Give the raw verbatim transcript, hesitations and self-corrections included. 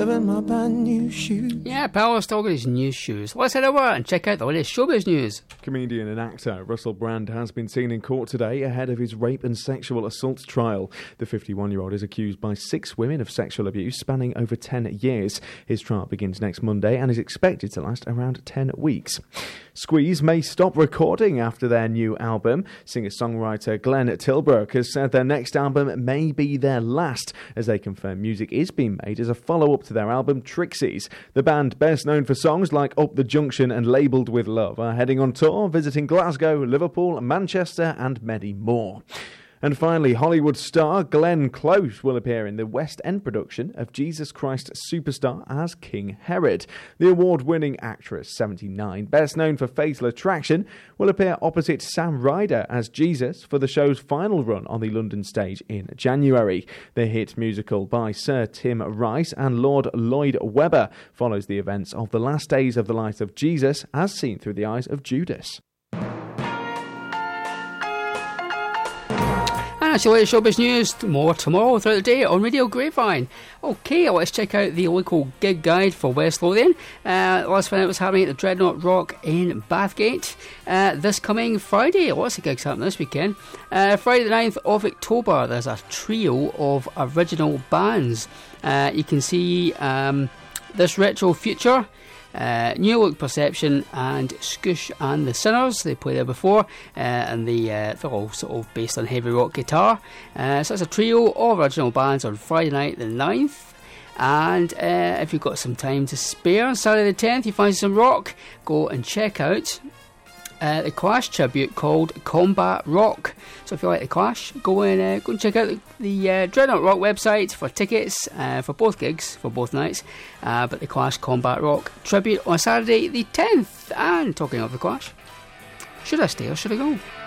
in my brand new shoes. Yeah, Paolo's still got his new shoes. Let's head over and check out the latest showbiz news. Comedian and actor Russell Brand has been seen in court today ahead of his rape and sexual assault trial. The fifty-one-year-old is accused by six women of sexual abuse spanning over ten years. His trial begins next Monday and is expected to last around ten weeks. Squeeze may stop recording after their new album. Singer-songwriter Glenn Tilbrook has said their next album may be their last, as they confirm music is being made as a follow-up to their album Trixies. The band, best known for songs like Up the Junction and Labelled with Love, are heading on tour, visiting Glasgow, Liverpool, Manchester and many more. And finally, Hollywood star Glenn Close will appear in the West End production of Jesus Christ Superstar as King Herod. The award-winning actress, seventy-nine, best known for Fatal Attraction, will appear opposite Sam Ryder as Jesus for the show's final run on the London stage in January. The hit musical by Sir Tim Rice and Lord Lloyd Webber follows the events of the last days of the life of Jesus as seen through the eyes of Judas. That's your latest showbiz news. More tomorrow throughout the day on Radio Grapevine. Okay, let's check out the local gig guide for West Lothian. Uh, let's find out what's happening at the Dreadnought Rock in Bathgate uh, this coming Friday. Lots of gigs happening this weekend. Uh, Friday the ninth of October, there's a trio of original bands. Uh, you can see um, This Retro Future, Uh, New Look Perception and Scoosh and the Sinners. They played there before, uh, and they, uh, they're all sort of based on heavy rock guitar. Uh, so it's a trio of original bands on Friday night the ninth. And uh, if you've got some time to spare on Saturday the tenth, you find some rock, go and check out Uh, the Clash tribute called Combat Rock. So if you like the Clash, go and uh, go and check out the, the uh, Dreadnought Rock website for tickets uh, for both gigs, for both nights. Uh, but the Clash Combat Rock tribute on Saturday the tenth. And talking of the Clash, should I stay or should I go?